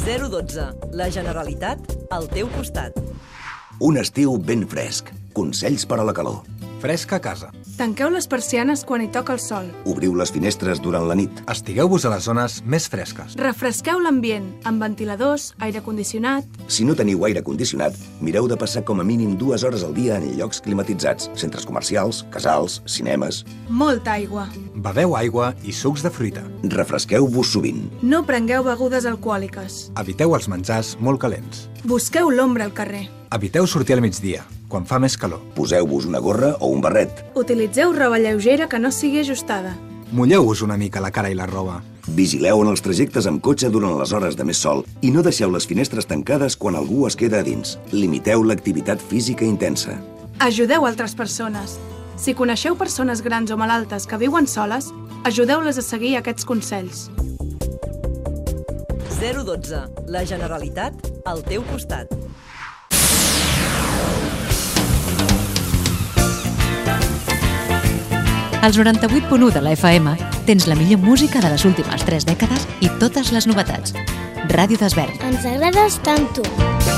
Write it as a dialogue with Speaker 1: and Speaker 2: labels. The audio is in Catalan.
Speaker 1: 012. La Generalitat al teu costat.
Speaker 2: Un estiu ben fresc. Consells per a la calor.
Speaker 3: Fresc a casa.
Speaker 4: Tanqueu les persianes quan hi toca el sol.
Speaker 2: Obriu les finestres durant la nit.
Speaker 3: Estigueu-vos a les zones més fresques.
Speaker 4: Refresqueu l'ambient amb ventiladors, aire condicionat.
Speaker 2: Si no teniu aire condicionat, mireu de passar com a mínim 2 hores al dia en llocs climatitzats, centres comercials, casals, cinemes.
Speaker 4: Molta aigua.
Speaker 3: Beveu aigua i sucs de fruita.
Speaker 2: Refresqueu-vos sovint.
Speaker 4: No prengueu begudes alcohòliques.
Speaker 3: Eviteu els menjars molt calents.
Speaker 4: Busqueu l'ombra al carrer.
Speaker 3: Eviteu sortir al migdia, quan fa més calor.
Speaker 2: Poseu-vos una gorra o un barret.
Speaker 4: Utilitzeu roba lleugera que no sigui ajustada.
Speaker 3: Mulleu-vos una mica la cara i la roba.
Speaker 2: Vigileu en els trajectes amb cotxe durant les hores de més sol i no deixeu les finestres tancades quan algú es queda a dins. Limiteu l'activitat física intensa.
Speaker 4: Ajudeu altres persones. Si coneixeu persones grans o malaltes que viuen soles, ajudeu-les a seguir aquests consells.
Speaker 1: 012. La Generalitat al teu costat.
Speaker 5: Als 98.1 de la FM tens la millor música de les últimes 3 dècades i totes les novetats. Ràdio d'Esvern.
Speaker 6: Ens agrades tant tu.